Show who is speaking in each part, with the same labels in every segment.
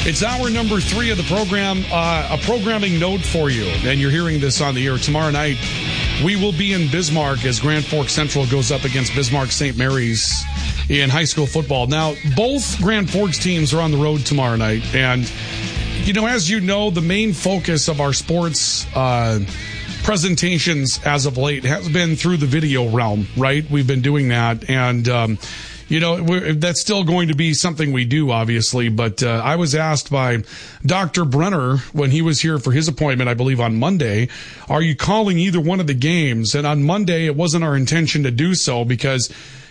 Speaker 1: It's hour number 3 of the program. A programming note for you, and you're hearing this on the air. Tomorrow night, we will be in Bismarck as Grand Forks Central goes up against Bismarck St. Mary's in high school football. Now, both Grand Forks teams are on the road tomorrow night, and, as you know, the main focus of our sports presentations as of late has been through the video realm, right? We've been doing that, and that's still going to be something we do, obviously. But I was asked by Dr. Brenner when he was here for his appointment, I believe on Monday, are you calling either one of the games? And on Monday, it wasn't our intention to do so because,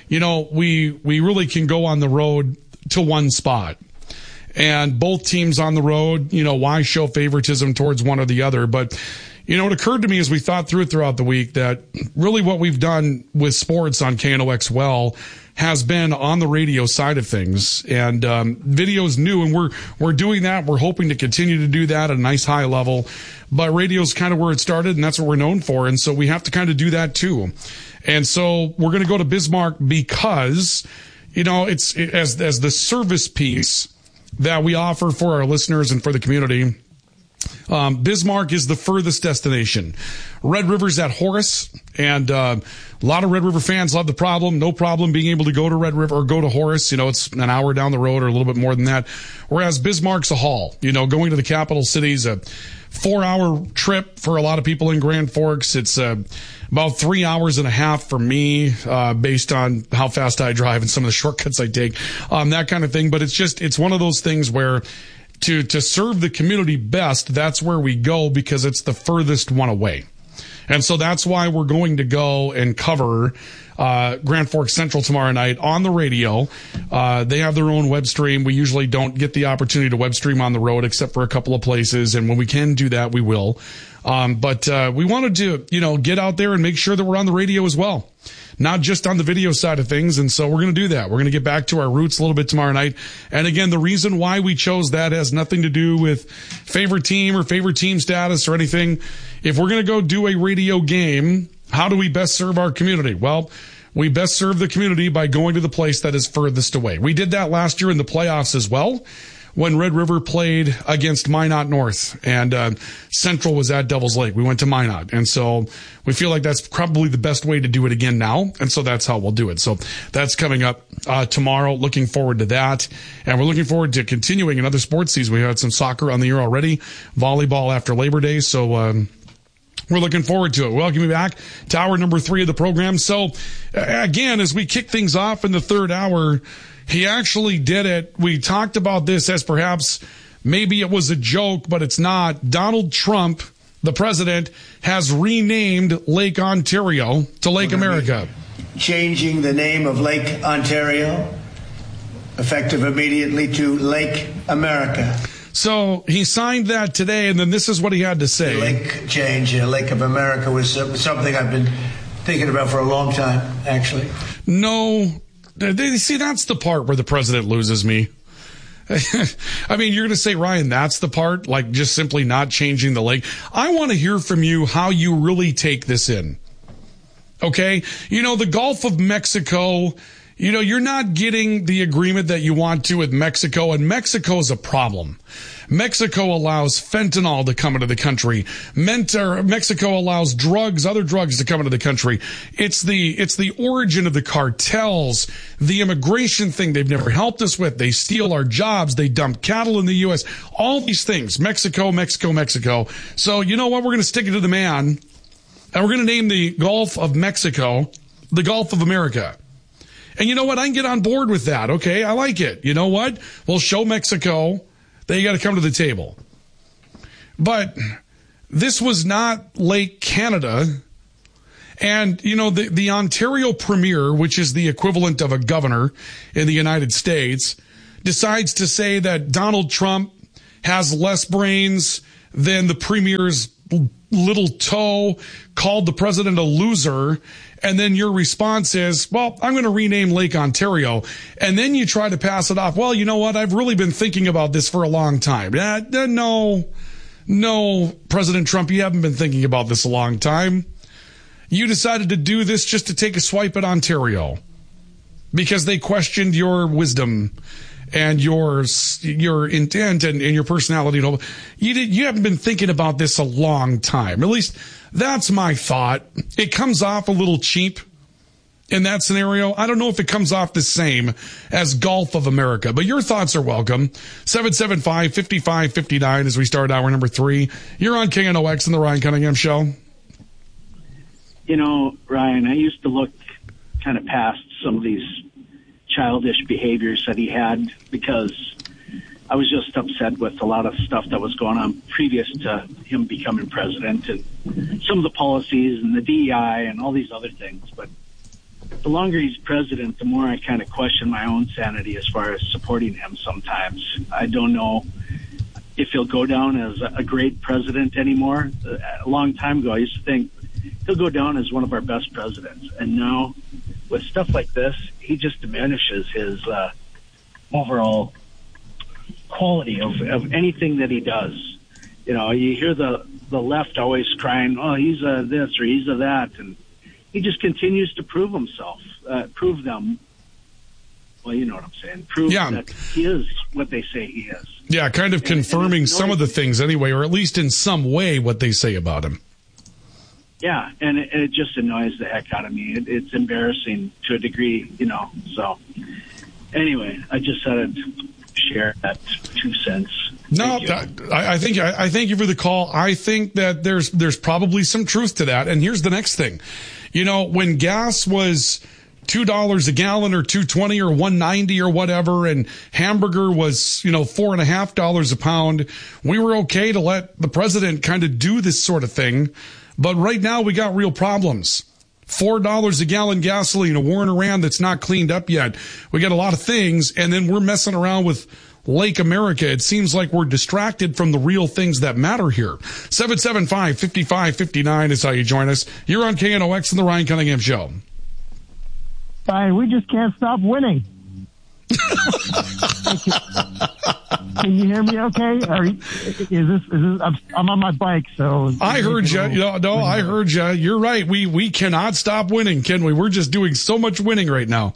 Speaker 1: we really can go on the road to one spot. And both teams on the road, why show favoritism towards one or the other? But it occurred to me as we thought through it throughout the week that really what we've done with sports on KNOX has been on the radio side of things, and video's new, and we're doing that. We're hoping to continue to do that at a nice high level, but radio's kind of where it started, and that's what we're known for, and so we have to kind of do that too. And so we're going to go to Bismarck because, it's as the service piece that we offer for our listeners and for the community. Bismarck is the furthest destination. Red River's at Horace, and a lot of Red River fans love the problem. No problem being able to go to Red River or go to Horace. It's an hour down the road or a little bit more than that. Whereas Bismarck's a haul. Going to the capital city's a 4-hour trip for a lot of people in Grand Forks. It's about 3 hours and a half for me, based on how fast I drive and some of the shortcuts I take, that kind of thing. But it's one of those things where to serve the community best, that's where we go because it's the furthest one away. And so that's why we're going to go and cover Grand Forks Central tomorrow night on the radio. They have their own web stream. We usually don't get the opportunity to web stream on the road except for a couple of places, and when we can do that, we will. But we wanted to, get out there and make sure that we're on the radio as well, not just on the video side of things. And so we're going to do that. We're going to get back to our roots a little bit tomorrow night. And again, the reason why we chose that has nothing to do with favorite team or favorite team status or anything. If we're going to go do a radio game, how do we best serve our community? Well, we best serve the community by going to the place that is furthest away. We did that last year in the playoffs as well, when Red River played against Minot North and Central was at Devil's Lake. We went to Minot. And so we feel like that's probably the best way to do it again now. And so that's how we'll do it. So that's coming up tomorrow. Looking forward to that. And we're looking forward to continuing another sports season. We had some soccer on the air already, volleyball after Labor Day. So we're looking forward to it. Welcome you back to hour number 3 of the program. So again, as we kick things off in the third hour, he actually did it. We talked about this as perhaps maybe it was a joke, but it's not. Donald Trump, the president, has renamed Lake Ontario to Lake America.
Speaker 2: Changing the name of Lake Ontario, effective immediately, to Lake America.
Speaker 1: So he signed that today, and then this is what he had to say.
Speaker 2: The lake change, Lake of America, was something I've been thinking about for a long time, actually.
Speaker 1: No. See, that's the part where the president loses me. I mean, you're going to say, Ryan, that's the part, like just simply not changing the lake. I want to hear from you how you really take this in. Okay? The Gulf of Mexico, you're not getting the agreement that you want to with Mexico, and Mexico is a problem. Mexico allows fentanyl to come into the country. Mexico allows other drugs to come into the country. It's the origin of the cartels, the immigration thing they've never helped us with. They steal our jobs. They dump cattle in the U.S. All these things. Mexico. So you know what? We're going to stick it to the man, and we're going to name the Gulf of Mexico the Gulf of America. And you know what? I can get on board with that. Okay, I like it. You know what? We'll show Mexico that you got to come to the table. But this was not Lake Canada. And, the Ontario Premier, which is the equivalent of a governor in the United States, decides to say that Donald Trump has less brains than the Premier's little toe, called the president a loser, and then your response is, well, I'm going to rename Lake Ontario. And then you try to pass it off. Well, you know what? I've really been thinking about this for a long time. No, President Trump, you haven't been thinking about this a long time. You decided to do this just to take a swipe at Ontario because they questioned your wisdom and your intent and your personality, you haven't been thinking about this a long time. At least that's my thought. It comes off a little cheap in that scenario. I don't know if it comes off the same as Gulf of America, but your thoughts are welcome. 775-5559 as we start hour number 3. You're on KNOX and the Ryan Cunningham Show.
Speaker 3: You know, Ryan, I used to look kind of past some of these childish behaviors that he had because I was just upset with a lot of stuff that was going on previous to him becoming president and some of the policies and the DEI and all these other things. But the longer he's president, the more I kind of question my own sanity as far as supporting him sometimes. I don't know if he'll go down as a great president anymore. A long time ago, I used to think he'll go down as one of our best presidents. And now, with stuff like this, he just diminishes his overall quality of anything that he does. You know, you hear the left always crying, oh, he's a this or he's a that, and he just continues to prove himself, prove them. Well, you know what I'm saying. Prove that he is what they say he is.
Speaker 1: Yeah, kind of confirming some of the things anyway, or at least in some way what they say about him.
Speaker 3: Yeah, and it just annoys the heck out of me. It's embarrassing to a degree, you know. So, anyway, I just had to share that 2 cents.
Speaker 1: No, I thank you for the call. I think that there's probably some truth to that. And here's the next thing. You know, when gas was $2 a gallon or $2.20 or $1.90 or whatever, and hamburger was, $4.50 a pound, we were okay to let the president kind of do this sort of thing. But right now we got real problems. $4 a gallon gasoline, a war in Iran that's not cleaned up yet. We got a lot of things, and then we're messing around with Lake America. It seems like we're distracted from the real things that matter here. 775-5559 is how you join us. You're on KNOX and the Ryan Cunningham Show.
Speaker 4: Fine, we just can't stop winning. Can you hear me okay? Or is this I'm on my bike, so...
Speaker 1: I heard you. I heard you. You're right. We cannot stop winning, can we? We're just doing so much winning right now.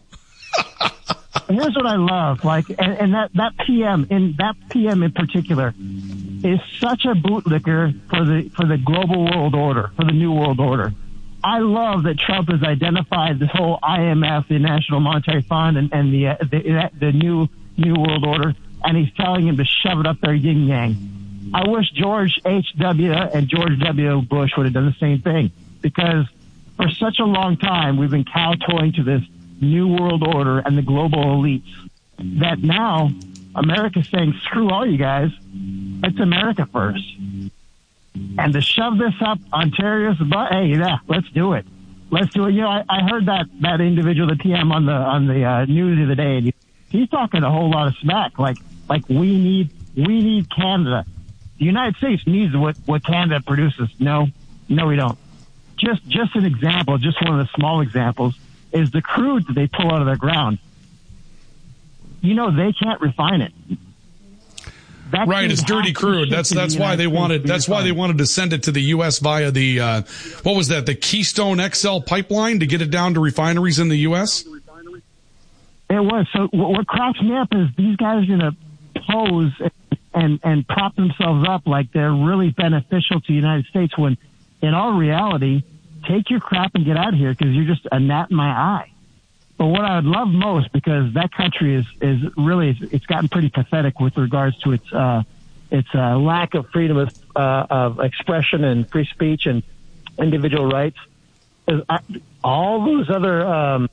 Speaker 4: Here's what I love, and that PM in particular is such a bootlicker for the global world order, for the new world order. I love that Trump has identified this whole IMF, the National Monetary Fund, and the new world order, and he's telling him to shove it up their yin yang. I wish George H.W. and George W. Bush would have done the same thing, because for such a long time we've been kowtowing to this new world order and the global elites, that now America's saying, screw all you guys, it's America first. And to shove this up Ontario's butt, hey, yeah, let's do it. Let's do it. You know, I heard that individual, the PM on the news the other day, and he's talking a whole lot of smack, like we need Canada. The United States needs what Canada produces. No, we don't. Just an example, just one of the small examples, is the crude that they pull out of the ground. You know, they can't refine it.
Speaker 1: Right, it's dirty crude. That's why they wanted. That's why they wanted to send it to the U.S. via the what was that? The Keystone XL pipeline to get it down to refineries in the U.S.
Speaker 4: It was. So what cracks me up is these guys are going to pose and prop themselves up like they're really beneficial to the United States, when in all reality, take your crap and get out of here, because you're just a gnat in my eye. But what I would love most, because that country is really, it's gotten pretty pathetic with regards to its lack of freedom of expression and free speech and individual rights, is all those other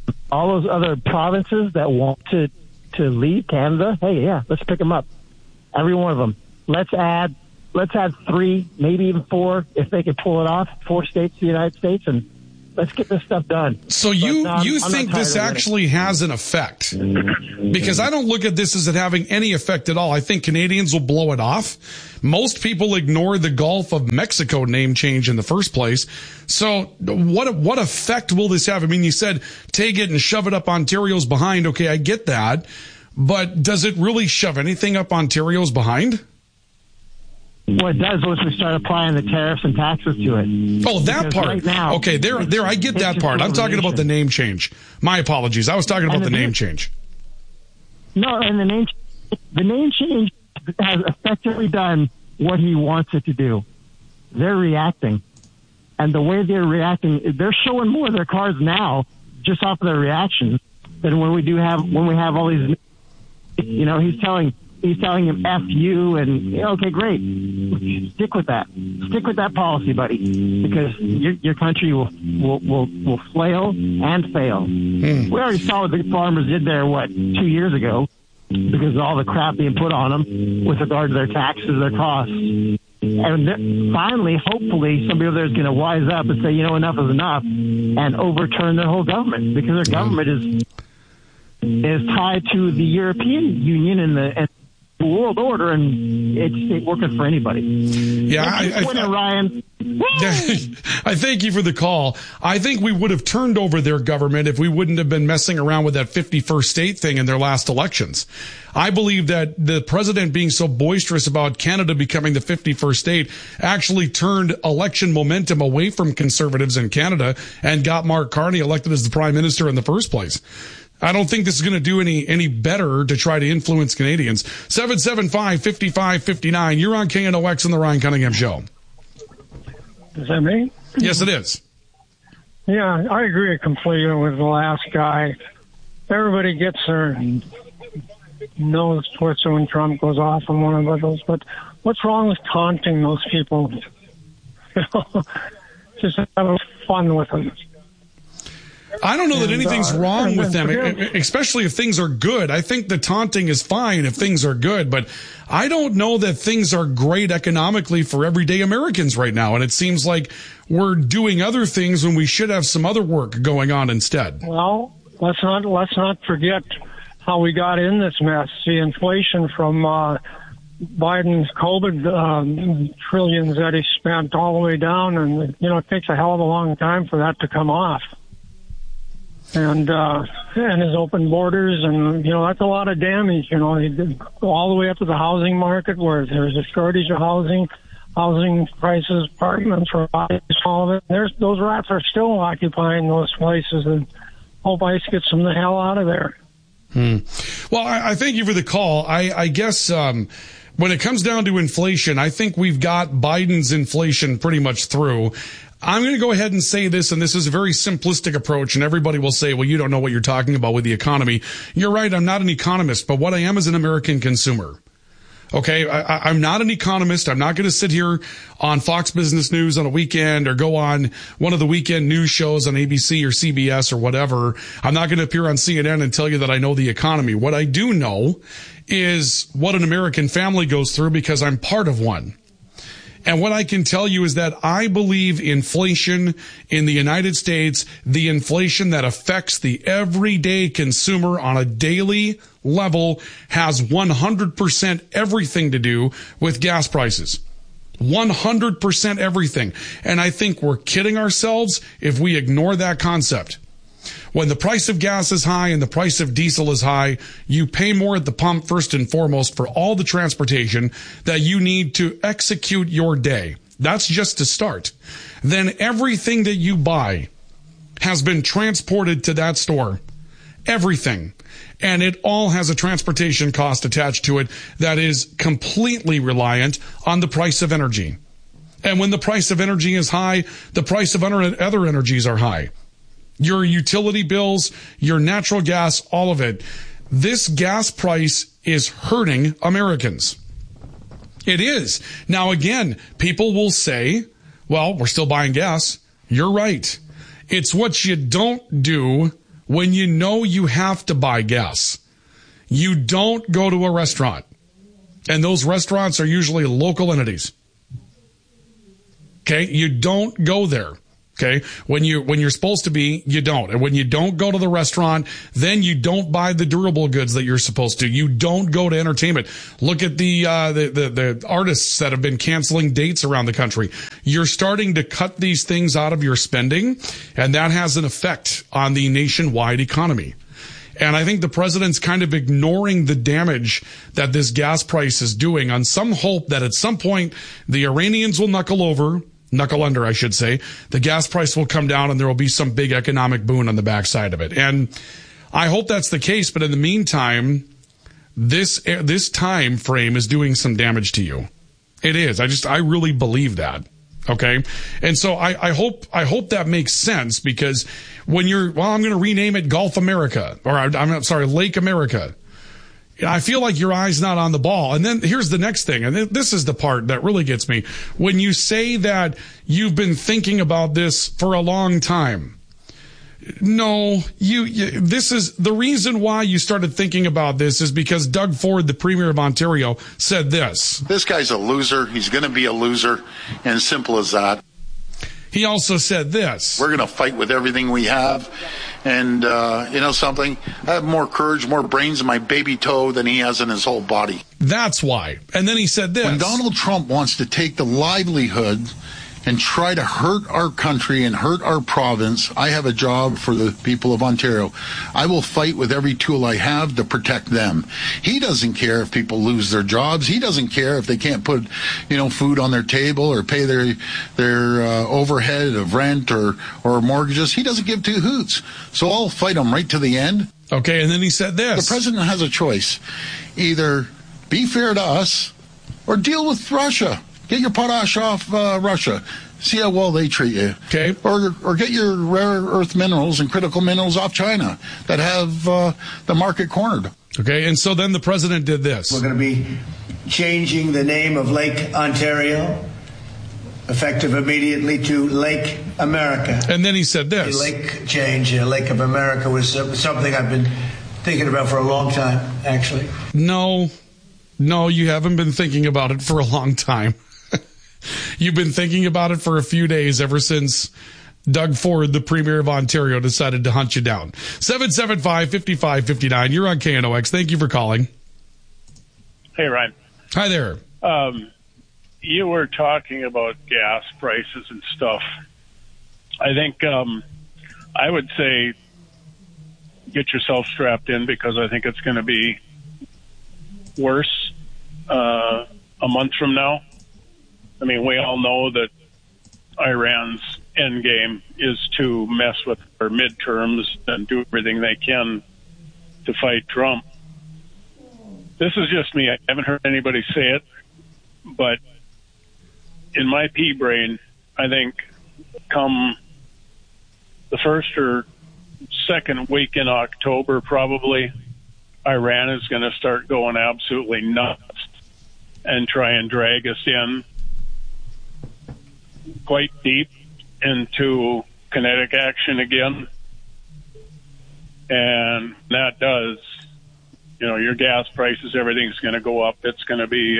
Speaker 4: provinces that want to leave Canada. Hey, yeah, let's pick them up, every one of them. Let's add 3, maybe even 4, if they could pull it off. 4 states to the United States, and let's get this stuff done.
Speaker 1: So you think this actually has an effect? Because I don't look at this as it having any effect at all. I think Canadians will blow it off. Most people ignore the Gulf of Mexico name change in the first place. So what effect will this have? I mean, you said take it and shove it up Ontario's behind. Okay, I get that. But does it really shove anything up Ontario's behind?
Speaker 4: What it does is we start applying the tariffs and taxes to it.
Speaker 1: Oh, that
Speaker 4: because
Speaker 1: part.
Speaker 4: Right now,
Speaker 1: okay, there, I get that part. I'm talking about the name change. My apologies. I was talking about the name change.
Speaker 4: No, and the name change has effectively done what he wants it to do. They're reacting. And the way they're reacting, they're showing more of their cards now just off of their reactions than when we have all these, he's telling him F you and okay, great. Stick with that policy, buddy, because your country will flail and fail. We already saw what the farmers did there, 2 years ago, because of all the crap being put on them with regard to their taxes, their costs. And finally, hopefully, somebody over there is going to wise up and say, enough is enough, and overturn their whole government, because their government is tied to the European Union and the world order, and it's working for anybody.
Speaker 1: Yeah,
Speaker 4: Ryan.
Speaker 1: I thank you for the call. I think we would have turned over their government if we wouldn't have been messing around with that 51st state thing in their last elections. I believe that the president being so boisterous about Canada becoming the 51st state actually turned election momentum away from conservatives in Canada and got Mark Carney elected as the prime minister in the first place. I don't think this is going to do any better to try to influence Canadians. 775-5559. You're on KNOX on the Ryan Cunningham Show.
Speaker 5: Is that me?
Speaker 1: Yes, it is.
Speaker 5: Yeah, I agree completely with the last guy. Everybody gets their nose twisted when Trump goes off on one of those, but what's wrong with taunting those people? Just have fun with them.
Speaker 1: I don't know that anything's wrong with them, especially if things are good. I think the taunting is fine if things are good, but I don't know that things are great economically for everyday Americans right now. And it seems like we're doing other things when we should have some other work going on instead.
Speaker 5: Well, let's not forget how we got in this mess. The inflation from Biden's COVID trillions that he spent all the way down, and it takes a hell of a long time for that to come off. And his open borders, and that's a lot of damage. He did all the way up to the housing market, where there's a shortage of housing prices, apartments, all of it. Those rats are still occupying those places, and hope ICE gets them the hell out of there.
Speaker 1: Well, I thank you for the call. I guess when it comes down to inflation, I think we've got Biden's inflation pretty much through. I'm going to go ahead and say this, and this is a very simplistic approach, and everybody will say, well, you don't know what you're talking about with the economy. You're right, I'm not an economist, but what I am is an American consumer. Okay, I'm not an economist. I'm not going to sit here on Fox Business News on a weekend or go on one of the weekend news shows on ABC or CBS or whatever. I'm not going to appear on CNN and tell you that I know the economy. What I do know is what an American family goes through, because I'm part of one. And what I can tell you is that I believe inflation in the United States, the inflation that affects the everyday consumer on a daily level, has 100% everything to do with gas prices. 100% everything. And I think we're kidding ourselves if we ignore that concept. When the price of gas is high and the price of diesel is high, you pay more at the pump first and foremost for all the transportation that you need to execute your day. That's just to start. Then everything that you buy has been transported to that store. Everything. And it all has a transportation cost attached to it that is completely reliant on the price of energy. And when the price of energy is high, the price of other energies are high. Your utility bills, your natural gas, all of it. This gas price is hurting Americans. It is. Now, again, people will say, well, we're still buying gas. You're right. It's what you don't do when you know you have to buy gas. You don't go to a restaurant. And those restaurants are usually local entities. Okay? You don't go there. Okay. When you're supposed to be, you don't. And when you don't go to the restaurant, then you don't buy the durable goods that you're supposed to. You don't go to entertainment. Look at the artists that have been canceling dates around the country. You're starting to cut these things out of your spending, and that has an effect on the nationwide economy. And I think the president's kind of ignoring the damage that this gas price is doing on some hope that at some point the Iranians will knuckle under, I should say. The gas price will come down and there will be some big economic boon on the backside of it. And I hope that's the case. But in the meantime, this time frame is doing some damage to you. It is. I really believe that. Okay. And so I hope that makes sense, because when I'm going to rename it Gulf America, or I'm sorry, Lake America. I feel like your eye's not on the ball. And then here's the next thing. And this is the part that really gets me. When you say that you've been thinking about this for a long time. No, this is the reason why you started thinking about this is because Doug Ford, the Premier of Ontario, said this.
Speaker 6: This guy's a loser. He's going to be a loser. And simple as that.
Speaker 1: He also said this.
Speaker 6: We're going to fight with everything we have. And, you know something? I have more courage, more brains in my baby toe than he has in his whole body.
Speaker 1: That's why. And then he said this.
Speaker 6: When Donald Trump wants to take the livelihood and try to hurt our country and hurt our province, I have a job for the people of Ontario. I will fight with every tool I have to protect them. He doesn't care if people lose their jobs. He doesn't care if they can't put, food on their table or pay their overhead of rent or mortgages. He doesn't give two hoots. So I'll fight him right to the end.
Speaker 1: Okay, and then he said this.
Speaker 6: The president has a choice. Either be fair to us or deal with Russia. Get your potash off Russia. See how well they treat you.
Speaker 1: Okay.
Speaker 6: Or get your rare earth minerals and critical minerals off China that have the market cornered.
Speaker 1: Okay, and so then the president did this.
Speaker 2: We're going to be changing the name of Lake Ontario, effective immediately, to Lake America.
Speaker 1: And then he said this.
Speaker 2: The lake change, Lake of America, was something I've been thinking about for a long time, actually.
Speaker 1: No, you haven't been thinking about it for a long time. You've been thinking about it for a few days, ever since Doug Ford, the Premier of Ontario, decided to hunt you down. 775-5559. You're on KNOX. Thank you for calling.
Speaker 7: Hey, Ryan.
Speaker 1: Hi there.
Speaker 7: You were talking about gas prices and stuff. I think I would say get yourself strapped in, because I think it's going to be worse a month from now. I mean, we all know that Iran's end game is to mess with our midterms and do everything they can to fight Trump. This is just me. I haven't heard anybody say it, but in my pea brain, I think come the first or second week in October, probably, Iran is going to start going absolutely nuts and try and drag us in quite deep into kinetic action again. And that does, your gas prices, everything's going to go up. It's going to be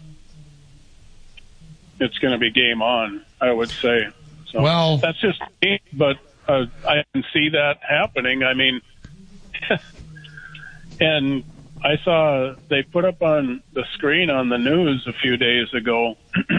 Speaker 7: game on, I would say. So
Speaker 1: well,
Speaker 7: that's just me, but I can see that happening. I mean, and I saw they put up on the screen on the news a few days ago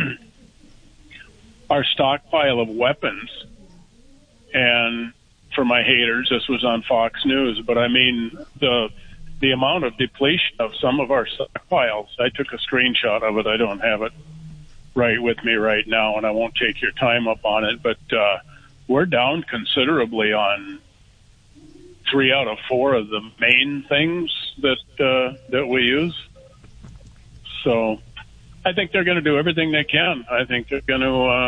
Speaker 7: our stockpile of weapons. And for my haters, this was on Fox News, but I mean, the amount of depletion of some of our stockpiles, I took a screenshot of it. I don't have it right with me right now, and I won't take your time up on it, but we're down considerably on 3 out of 4 of the main things that we use. So I think they're going to do everything they can. I think they're going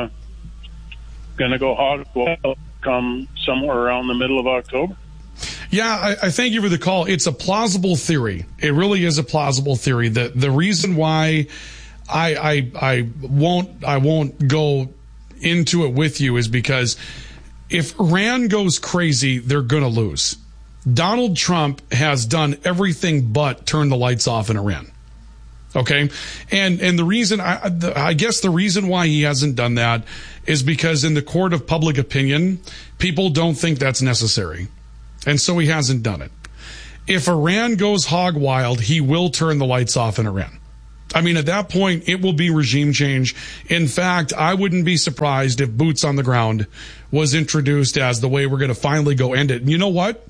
Speaker 7: to go hog wild come somewhere around the middle of October.
Speaker 1: Yeah, I thank you for the call. It's a plausible theory. It really is a plausible theory. The reason why I won't go into it with you is because if Iran goes crazy, they're going to lose. Donald Trump has done everything but turn the lights off in Iran. Okay. And the reason, I guess the reason why he hasn't done that is because in the court of public opinion, people don't think that's necessary. And so he hasn't done it. If Iran goes hog wild, he will turn the lights off in Iran. I mean, at that point, it will be regime change. In fact, I wouldn't be surprised if boots on the ground was introduced as the way we're going to finally go end it. And you know what?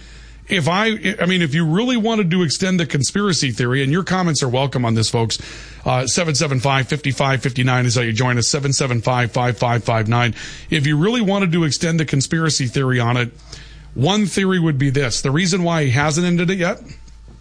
Speaker 1: If you really wanted to extend the conspiracy theory, and your comments are welcome on this, folks, 775-5559 is how you join us, 775-5559. If you really wanted to extend the conspiracy theory on it, one theory would be this. The reason why he hasn't ended it yet,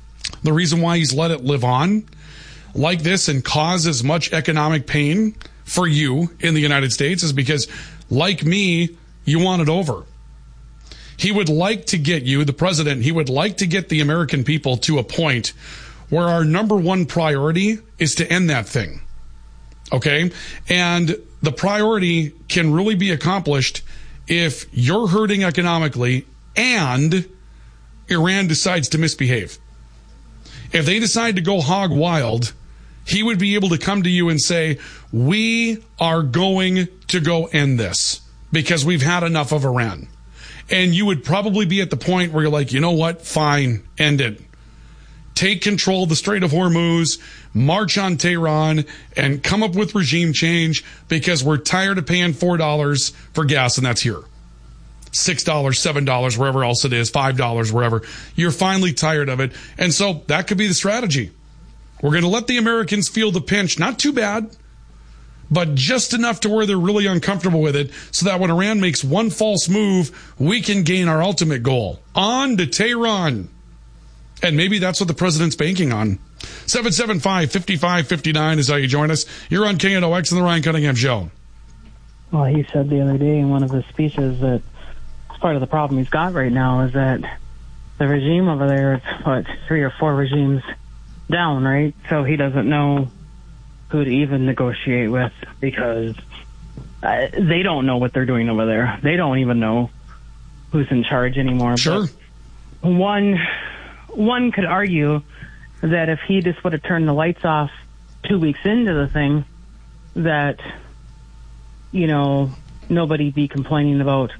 Speaker 1: The reason why he's let it live on like this and cause as much economic pain for you in the United States is because, like me, you want it over. He would like to get you, the president, he would like to get the American people to a point where our number one priority is to end that thing. Okay? And the priority can really be accomplished if you're hurting economically and Iran decides to misbehave. If they decide to go hog wild, he would be able to come to you and say, we are going to go end this because we've had enough of Iran. And you would probably be at the point where you're like, you know what? Fine, end it. Take control of the Strait of Hormuz, march on Tehran, and come up with regime change because we're tired of paying $4 for gas, and that's here. $6, $7, wherever else it is, $5, wherever. You're finally tired of it. And so that could be the strategy. We're going to let the Americans feel the pinch, not too bad, but just enough to where they're really uncomfortable with it so that when Iran makes one false move, we can gain our ultimate goal. On to Tehran. And maybe that's what the president's banking on. 775-5559 is how you join us. You're on KNOX and the Ryan Cunningham Show.
Speaker 8: Well, he said the other day in one of his speeches that part of the problem he's got right now is that the regime over there is, 3 or 4 regimes down, right? So he doesn't know who to even negotiate with because they don't know what they're doing over there. They don't even know who's in charge anymore.
Speaker 1: Sure.
Speaker 8: But one could argue that if he just would have turned the lights off 2 weeks into the thing, that, you know, nobody'd be complaining about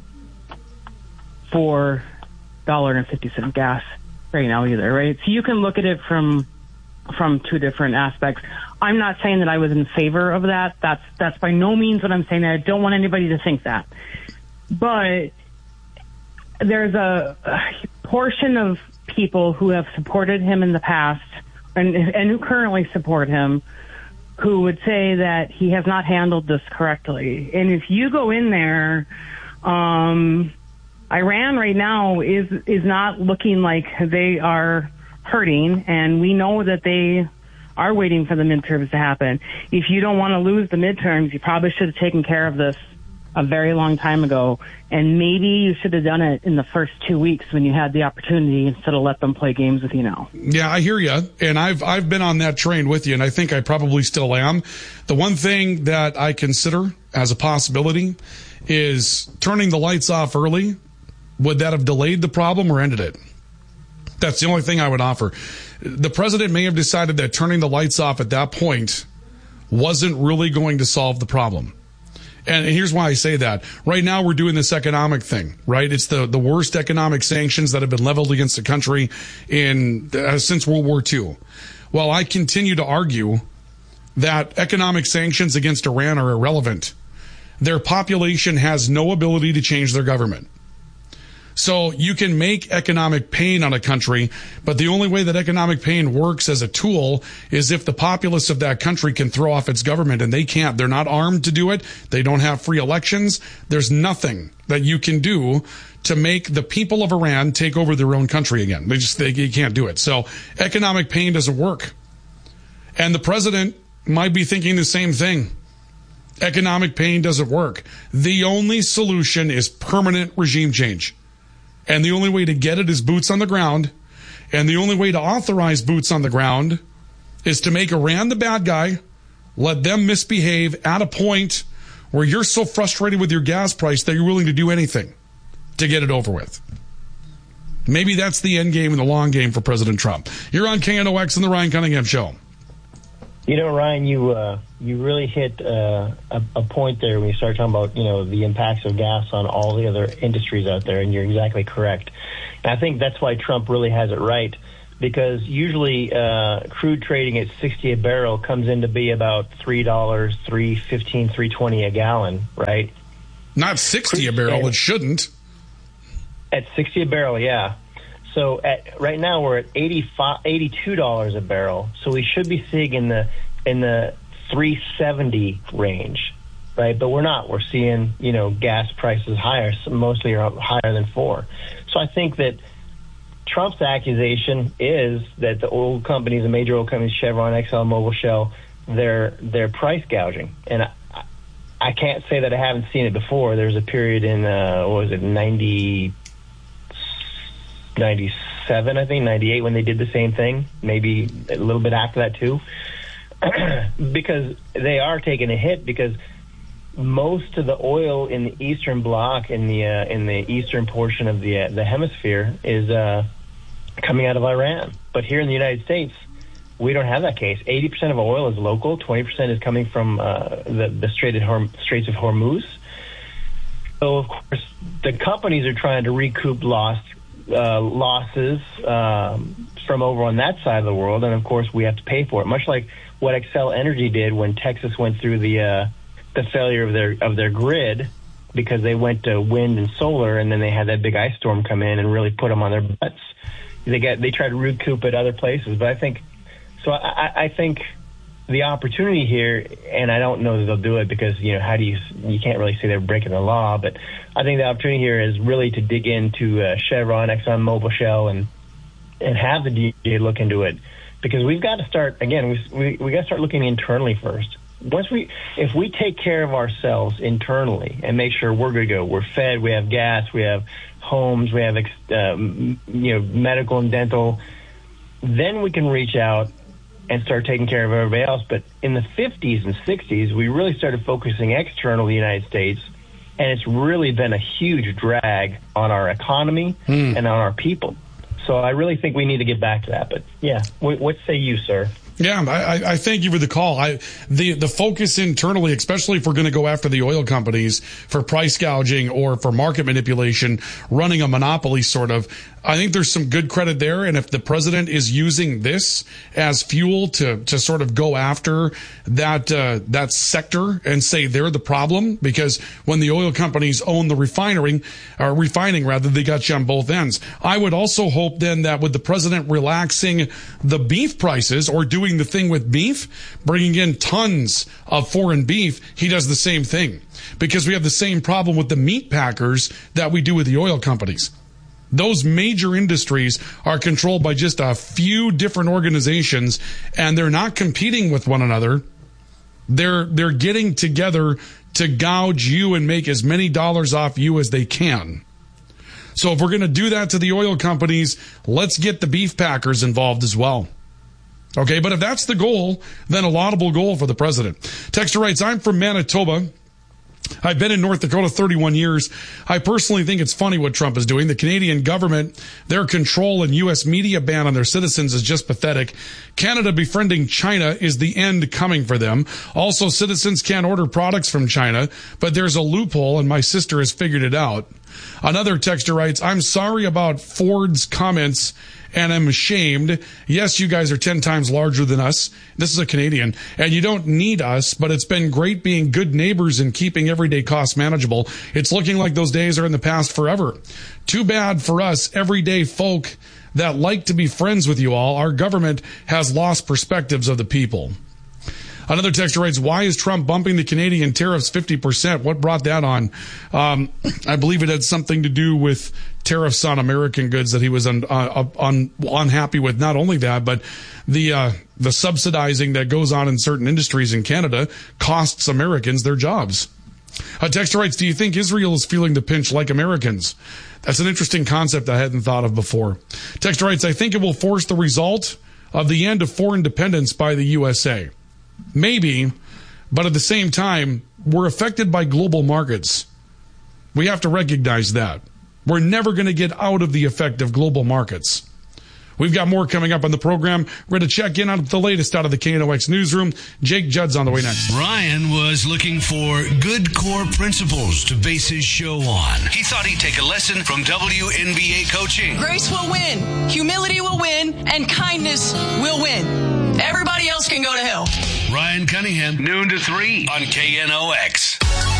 Speaker 8: $4.50 gas right now either, right? So you can look at it from 2 different aspects. I'm not saying that I was in favor of that. That's by no means what I'm saying. I don't want anybody to think that. But there's a portion of people who have supported him in the past and who currently support him who would say that he has not handled this correctly. And if you go in there, Iran right now is not looking like they are hurting, and we know that they are waiting for the midterms to happen. If you don't want to lose the midterms, you probably should have taken care of this a very long time ago, and maybe you should have done it in the first 2 weeks when you had the opportunity instead of let them play games with you now.
Speaker 1: Yeah, I hear you, and I've been on that train with you, and I think I probably still am. The one thing that I consider as a possibility is turning the lights off early. Would that have delayed the problem or ended it? That's the only thing I would offer. The president may have decided that turning the lights off at that point wasn't really going to solve the problem. And here's why I say that. Right now we're doing this economic thing, right? It's the worst economic sanctions that have been leveled against the country since World War II. Well, I continue to argue that economic sanctions against Iran are irrelevant. Their population has no ability to change their government. So you can make economic pain on a country, but the only way that economic pain works as a tool is if the populace of that country can throw off its government, and they can't. They're not armed to do it. They don't have free elections. There's nothing that you can do to make the people of Iran take over their own country again. They can't do it. So economic pain doesn't work. And the president might be thinking the same thing. Economic pain doesn't work. The only solution is permanent regime change. And the only way to get it is boots on the ground. And the only way to authorize boots on the ground is to make Iran the bad guy, let them misbehave at a point where you're so frustrated with your gas price that you're willing to do anything to get it over with. Maybe that's the end game and the long game for President Trump. You're on KNOX and the Ryan Cunningham Show.
Speaker 9: You know, Ryan, you really hit a point there when you start talking about, you know, the impacts of gas on all the other industries out there, and you're exactly correct. And I think that's why Trump really has it right, because usually crude trading at $60 a barrel comes in to be about $3, $3.15, $3.20 a gallon, right?
Speaker 1: Not $60 a barrel. It shouldn't.
Speaker 9: At $60 a barrel, yeah. So right now we're at $82 a barrel. So we should be seeing in the $3.70 range, right? But we're not. We're seeing, gas prices higher, mostly higher than $4. So I think that Trump's accusation is that the oil companies, the major oil companies, Chevron, Exxon, Mobil, Shell, they're price gouging. And I can't say that I haven't seen it before. There's a period in, 97, I think, 98, when they did the same thing, maybe a little bit after that too, because they are taking a hit, because most of the oil in the Eastern Bloc, in the eastern portion of the hemisphere, is coming out of Iran. But here in the United States, we don't have that case. 80% of oil is local. 20% is coming from the Straits of Hormuz. So, of course, the companies are trying to recoup losses from over on that side of the world, and of course we have to pay for it. Much like what Xcel Energy did when Texas went through the failure of their grid, because they went to wind and solar, and then they had that big ice storm come in and really put them on their butts. They tried to recoup at other places, but I think the opportunity here, and I don't know that they'll do it because, you can't really say they're breaking the law, but I think the opportunity here is really to dig into Chevron, Exxon, Mobil, Shell, and have the DOJ look into it, because we've got to start, again, we got to start looking internally first. If we take care of ourselves internally and make sure we're good to go, we're fed, we have gas, we have homes, we have medical and dental, then we can reach out and start taking care of everybody else. But in the 50s and 60s, we really started focusing external to the United States, and it's really been a huge drag on our economy and on our people. So I really think we need to get back to that. But, yeah, what say you, sir?
Speaker 1: Yeah, I thank you for the call. The focus internally, especially if we're going to go after the oil companies for price gouging or for market manipulation, running a monopoly sort of, I think there's some good credit there. And if the president is using this as fuel to sort of go after that sector and say they're the problem, because when the oil companies own the refining, they got you on both ends. I would also hope then that with the president relaxing the beef prices or doing the thing with beef, bringing in tons of foreign beef, he does the same thing, because we have the same problem with the meat packers that we do with the oil companies. Those major industries are controlled by just a few different organizations, and they're not competing with one another. They're getting together to gouge you and make as many dollars off you as they can. So if we're going to do that to the oil companies, let's get the beef packers involved as well. Okay, but if that's the goal, then a laudable goal for the president. Texter writes, I'm from Manitoba. I've been in North Dakota 31 years. I personally think it's funny what Trump is doing. The Canadian government, their control and U.S. media ban on their citizens is just pathetic. Canada befriending China is the end coming for them. Also, citizens can't order products from China, but there's a loophole, and my sister has figured it out. Another texter writes, I'm sorry about Ford's comments, and I'm ashamed. Yes, you guys are 10 times larger than us. This is a Canadian. And you don't need us, but it's been great being good neighbors and keeping everyday costs manageable. It's looking like those days are in the past forever. Too bad for us, everyday folk that like to be friends with you all. Our government has lost perspectives of the people. Another texter writes, why is Trump bumping the Canadian tariffs 50%? What brought that on? I believe it had something to do with tariffs on American goods that he was unhappy with. Not only that, but the subsidizing that goes on in certain industries in Canada costs Americans their jobs. A texter writes, do you think Israel is feeling the pinch like Americans? That's an interesting concept I hadn't thought of before. Texter writes, I think it will force the result of the end of foreign dependence by the USA. Maybe, but at the same time, we're affected by global markets. We have to recognize that. We're never going to get out of the effect of global markets. We've got more coming up on the program. We're going to check in on the latest out of the KNOX newsroom. Jake Judd's on the way next.
Speaker 10: Ryan was looking for good core principles to base his show on. He thought he'd take a lesson from WNBA coaching.
Speaker 11: Grace will win, humility will win, and kindness will win. Everybody else can go to hell.
Speaker 10: Ryan Cunningham, noon to 3 on KNOX.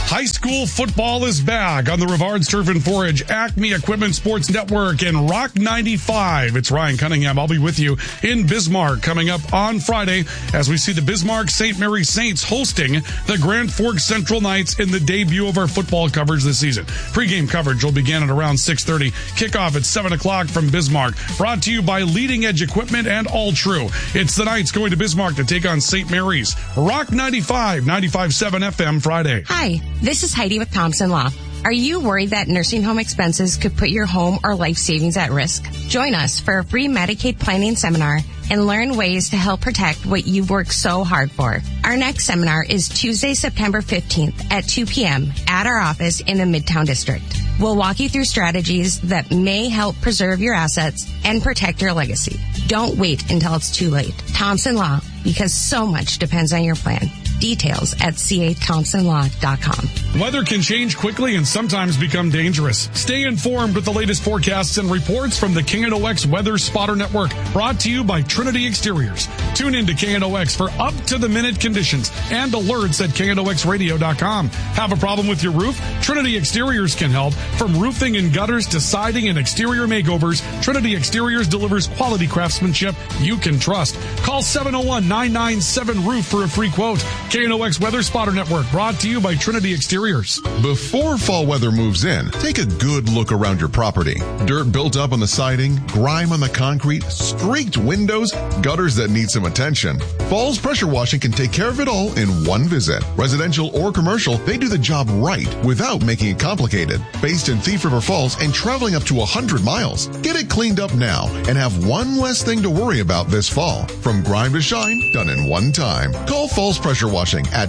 Speaker 1: High school football is back on the Rivards Turf and Forage, Acme Equipment Sports Network, and Rock 95. It's Ryan Cunningham. I'll be with you in Bismarck coming up on Friday as we see the Bismarck St. Mary Saints hosting the Grand Forks Central Knights in the debut of our football coverage this season. Pre-game coverage will begin at around 6:30. Kickoff at 7 o'clock from Bismarck. Brought to you by Leading Edge Equipment and All True. It's the Knights going to Bismarck to take on St. Mary's. Rock 95, 95.7 FM Friday.
Speaker 12: Hi, this is Heidi with Thompson Law. Are you worried that nursing home expenses could put your home or life savings at risk? Join us for a free Medicaid planning seminar and learn ways to help protect what you've worked so hard for. Our next seminar is Tuesday, September 15th at 2 p.m. at our office in the Midtown District. We'll walk you through strategies that may help preserve your assets and protect your legacy. Don't wait until it's too late. Thompson Law, because so much depends on your plan. Details at cathompsonlaw.com.
Speaker 1: Weather can change quickly and sometimes become dangerous. Stay informed with the latest forecasts and reports from the KNOX Weather Spotter Network, brought to you by Trinity Exteriors. Tune in to KNOX for up-to-the-minute conditions and alerts at knoxradio.com. Have a problem with your roof? Trinity Exteriors can help. From roofing and gutters to siding and exterior makeovers, Trinity Exteriors delivers quality craftsmanship you can trust. Call 701-997-ROOF for a free quote. KNOX Weather Spotter Network, brought to you by Trinity Exteriors.
Speaker 13: Before fall weather moves in, take a good look around your property. Dirt built up on the siding, grime on the concrete, streaked windows, gutters that need some attention. Falls Pressure Washing can take care of it all in one visit. Residential or commercial, they do the job right without making it complicated. Based in Thief River Falls and traveling up to 100 miles. Get it cleaned up now and have one less thing to worry about this fall. From grime to shine, done in one time. Call Falls Pressure Washing at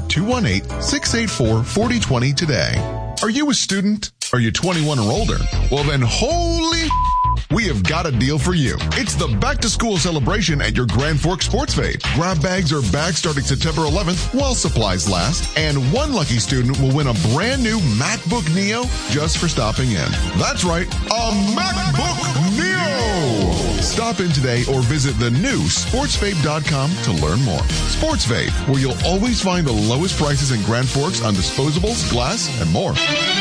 Speaker 13: 218-684-4020 today. Are you a student? Are you 21 or older? Well then, holy we have got a deal for you. It's the back-to-school celebration at your Grand Forks Sports Fete. Grab bags are back starting September 11th while supplies last, and one lucky student will win a brand new MacBook Neo just for stopping in. That's right, a MacBook Neo! Stop in today or visit the new sportsvape.com to learn more. Sports Vape, where you'll always find the lowest prices in Grand Forks on disposables, glass, and more.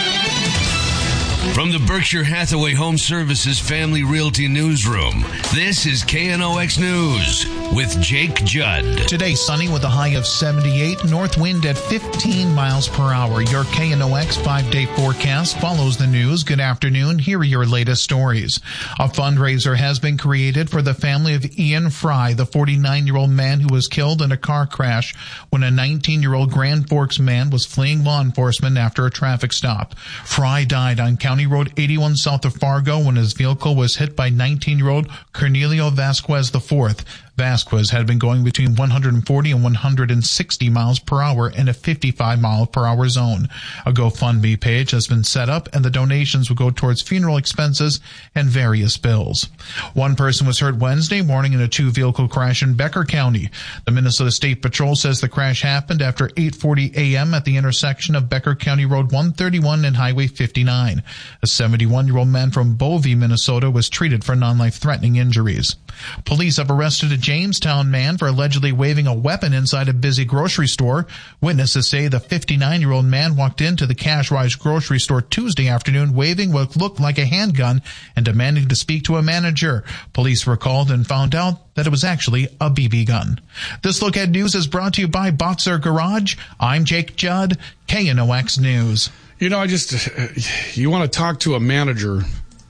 Speaker 10: From the Berkshire Hathaway Home Services Family Realty Newsroom, this is KNOX News with Jake Judd.
Speaker 14: Today, sunny with a high of 78, north wind at 15 miles per hour. Your KNOX 5-day forecast follows the news. Good afternoon. Here are your latest stories. A fundraiser has been created for the family of Ian Fry, the 49-year-old man who was killed in a car crash when a 19-year-old Grand Forks man was fleeing law enforcement after a traffic stop. Fry died on County Road 81 south of Fargo when his vehicle was hit by 19-year-old Cornelio Vasquez IV. Vasquez had been going between 140 and 160 miles per hour in a 55 mile per hour zone. A GoFundMe page has been set up and the donations will go towards funeral expenses and various bills. One person was hurt Wednesday morning in a two-vehicle crash in Becker County. The Minnesota State Patrol says the crash happened after 8:40 a.m. at the intersection of Becker County Road 131 and Highway 59. A 71-year-old man from Bovey, Minnesota was treated for non-life-threatening injuries. Police have arrested a Jamestown man for allegedly waving a weapon inside a busy grocery store. Witnesses say the 59-year-old man walked into the Cash Rise grocery store Tuesday afternoon waving what looked like a handgun and demanding to speak to a manager. Police were called and found out that it was actually a BB gun. This Look Ahead News is brought to you by Boxer Garage. I'm Jake Judd, KNOX News.
Speaker 1: You know, you want to talk to a manager,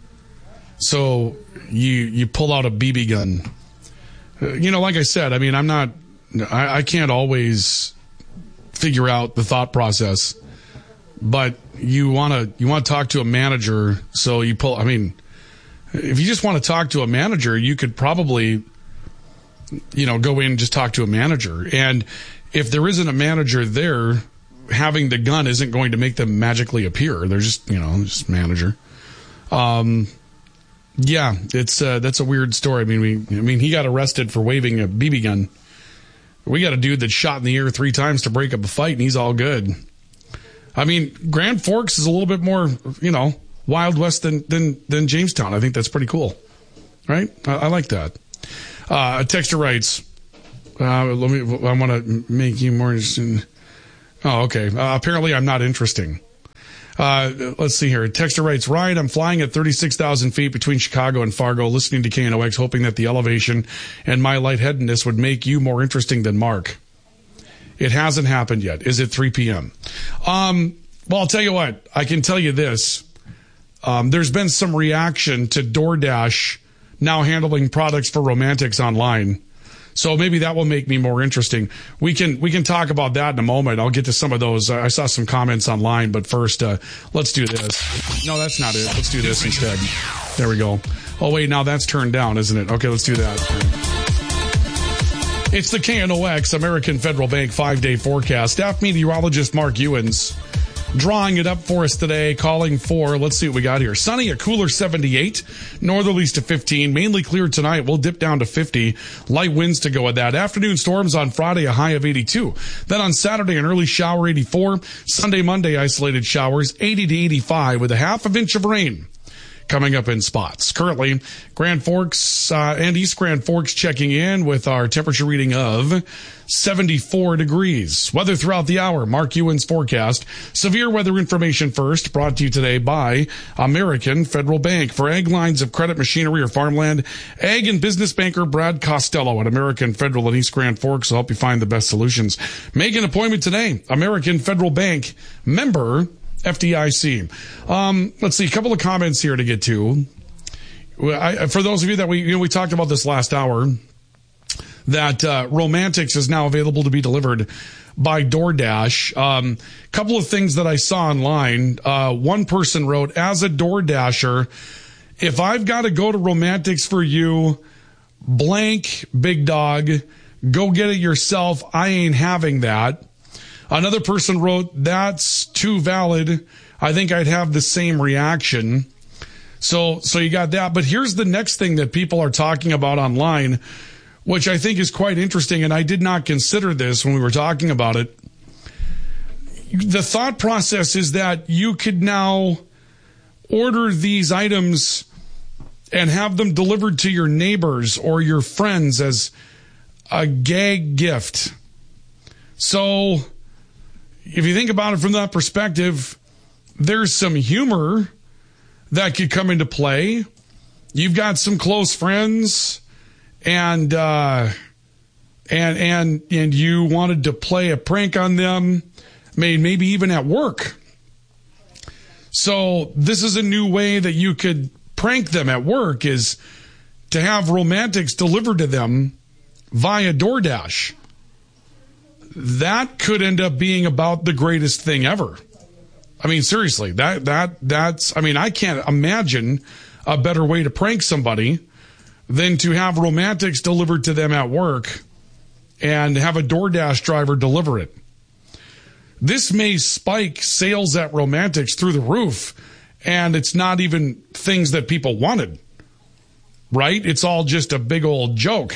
Speaker 1: so you pull out a BB gun. You know, like I said, I mean, I can't always figure out the thought process, but you want to talk to a manager, so you pull, I mean, if you just want to talk to a manager, you could probably, go in and just talk to a manager. And if there isn't a manager there, having the gun isn't going to make them magically appear. They're just, just manager. Yeah, that's a weird story. I mean, he got arrested for waving a BB gun. We got a dude that shot in the air 3 times to break up a fight, and he's all good. I mean, Grand Forks is a little bit more, Wild West than Jamestown. I think that's pretty cool, right? I like that. A texter writes, I want to make you more interesting. Oh, okay. Apparently I'm not interesting. Let's see here. Texter writes, Ryan, I'm flying at 36,000 feet between Chicago and Fargo, listening to KNOX, hoping that the elevation and my lightheadedness would make you more interesting than Mark. It hasn't happened yet. Is it 3 p.m.? Well, I'll tell you what. I can tell you this. There's been some reaction to DoorDash now handling products for romantics online. So maybe that will make me more interesting. We can talk about that in a moment. I'll get to some of those. I saw some comments online, but first, let's do this. No, that's not it. Let's do this instead. There we go. Oh, wait, now that's turned down, isn't it? Okay, let's do that. It's the KNOX American Federal Bank 5-day forecast. Staff meteorologist Mark Ewens drawing it up for us today, calling for, let's see what we got here. Sunny, a cooler 78, northerlies to 15, mainly clear tonight. We'll dip down to 50, light winds to go with that. Afternoon storms on Friday, a high of 82. Then on Saturday, an early shower, 84. Sunday, Monday, isolated showers, 80 to 85 with a half of inch of rain coming up in spots. Currently, Grand Forks and East Grand Forks checking in with our temperature reading of 74 degrees. Weather throughout the hour, Mark Ewan's forecast. Severe weather information first, brought to you today by American Federal Bank. For ag lines of credit, machinery, or farmland, ag and business banker Brad Costello at American Federal in East Grand Forks will help you find the best solutions. Make an appointment today. American Federal Bank, member FDIC. Let's see, a couple of comments here to get to. For those of you that we talked about this last hour, that Romantics is now available to be delivered by DoorDash. Couple of things that I saw online. One person wrote, as a DoorDasher, if I've got to go to Romantics for you, blank, big dog, go get it yourself. I ain't having that. Another person wrote, that's too valid. I think I'd have the same reaction. So you got that. But here's the next thing that people are talking about online, which I think is quite interesting, and I did not consider this when we were talking about it. The thought process is that you could now order these items and have them delivered to your neighbors or your friends as a gag gift. So if you think about it from that perspective, there's some humor that could come into play. You've got some close friends and you wanted to play a prank on them, maybe even at work. So this is a new way that you could prank them at work, is to have Romantics delivered to them via DoorDash. That could end up being about the greatest thing ever. I mean, seriously, that's, I mean, I can't imagine a better way to prank somebody than to have Romantics delivered to them at work and have a DoorDash driver deliver it. This may spike sales at Romantics through the roof, and it's not even things that people wanted, right? It's all just a big old joke.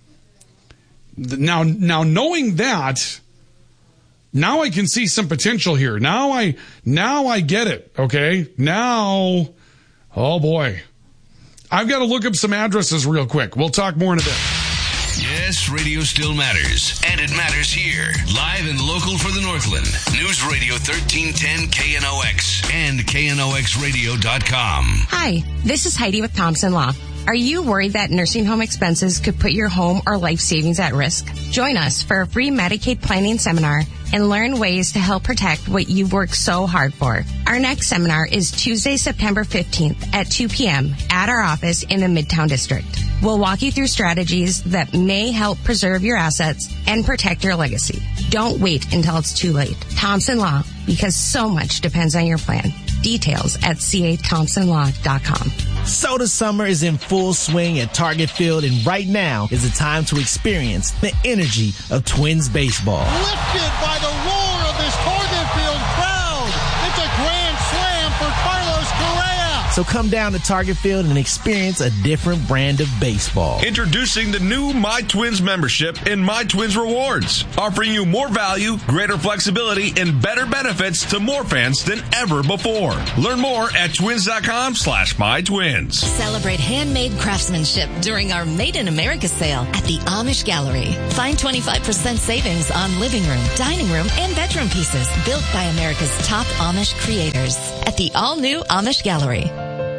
Speaker 1: Now knowing that, now I can see some potential here. Now I get it, okay? Now, oh boy. I've got to look up some addresses real quick. We'll talk more in a bit.
Speaker 10: Yes, radio still matters, and it matters here. Live and local for the Northland. News Radio 1310 KNOX and KNOXradio.com.
Speaker 12: Hi, this is Heidi with Thompson Law. Are you worried that nursing home expenses could put your home or life savings at risk? Join us for a free Medicaid planning seminar and learn ways to help protect what you've worked so hard for. Our next seminar is Tuesday, September 15th at 2 p.m. at our office in the Midtown District. We'll walk you through strategies that may help preserve your assets and protect your legacy. Don't wait until it's too late. Thompson Law, because so much depends on your plan. Details at cathompsonlaw.com.
Speaker 15: So the summer is in full swing at Target Field, and right now is the time to experience the energy of Twins baseball.
Speaker 16: Lifted by the roar of this Target Field crowd. It's a grand slam for Carlos Correa.
Speaker 15: So come down to Target Field and experience a different brand of baseball.
Speaker 16: Introducing the new My Twins membership in My Twins Rewards, offering you more value, greater flexibility, and better benefits to more fans than ever before. Learn more at twins.com/mytwins.
Speaker 17: Celebrate handmade craftsmanship during our Made in America sale at the Amish Gallery. Find 25% savings on living room, dining room, and bedroom pieces built by America's top Amish creators at the all-new Amish Gallery.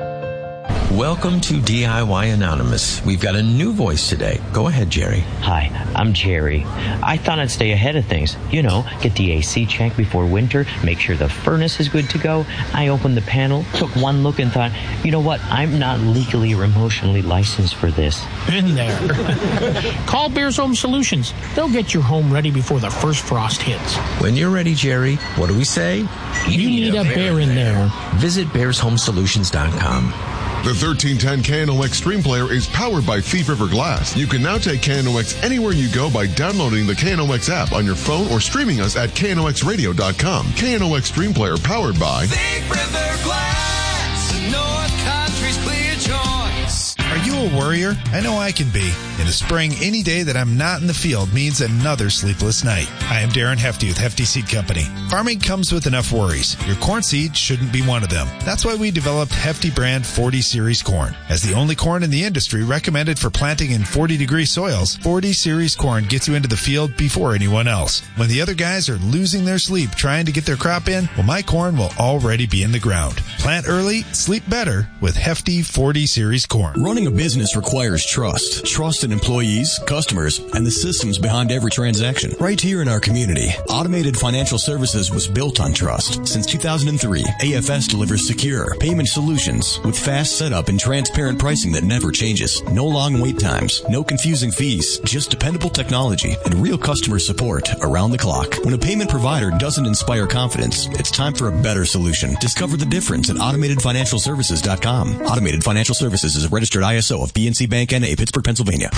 Speaker 18: Welcome to DIY Anonymous. We've got a new voice today. Go ahead, Jerry.
Speaker 19: Hi, I'm Jerry. I thought I'd stay ahead of things. You know, get the AC checked before winter, make sure the furnace is good to go. I opened the panel, took one look and thought, you know what? I'm not legally or emotionally licensed for this.
Speaker 20: Been there. Call Bears Home Solutions. They'll get your home ready before the first frost hits.
Speaker 18: When you're ready, Jerry, what do we say?
Speaker 20: You need a bear in there.
Speaker 18: Visit BearsHomeSolutions.com.
Speaker 13: The 1310 KNOX Stream Player is powered by Thief River Glass. You can now take KNOX anywhere you go by downloading the KNOX app on your phone or streaming us at KNOXradio.com. KNOX Stream Player powered by
Speaker 21: Thief River Glass, North Country's clear choice.
Speaker 22: Are you a worrier? I know I can be. In the spring, any day that I'm not in the field means another sleepless night. I am Darren Hefty with Hefty Seed Company. Farming comes with enough worries. Your corn seed shouldn't be one of them. That's why we developed Hefty brand 40 Series corn. As the only corn in the industry recommended for planting in 40-degree soils, 40 Series corn gets you into the field before anyone else. When the other guys are losing their sleep trying to get their crop in, well, my corn will already be in the ground. Plant early, sleep better with Hefty 40 Series corn.
Speaker 23: Running a business requires trust. Trust in employees, customers, and the systems behind every transaction. Right here in our community, Automated Financial Services was built on trust. Since 2003, AFS delivers secure payment solutions with fast setup and transparent pricing that never changes. No long wait times, no confusing fees, just dependable technology and real customer support around the clock. When a payment provider doesn't inspire confidence, it's time for a better solution. Discover the difference at AutomatedFinancialServices.com. Automated Financial Services is a registered ISO of PNC Bank N.A., Pittsburgh, Pennsylvania.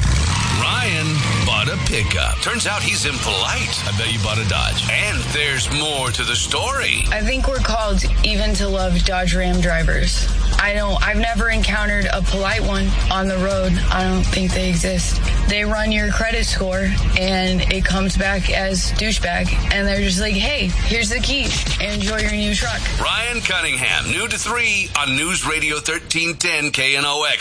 Speaker 10: Ryan bought a pickup. Turns out he's impolite. I bet you bought a Dodge. And there's more to the story.
Speaker 24: I think we're called even to love Dodge Ram drivers. I've never encountered a polite one on the road. I don't think they exist. They run your credit score and it comes back as douchebag. And they're just like, hey, here's the key. Enjoy your new truck.
Speaker 10: Ryan Cunningham, new to 3 on News Radio 1310 KNOX.